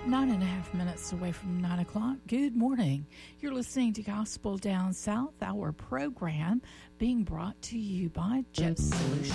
9.5 minutes away from 9 o'clock. Good morning. You're listening to Gospel Down South, our program being brought to you by Jet Solutions.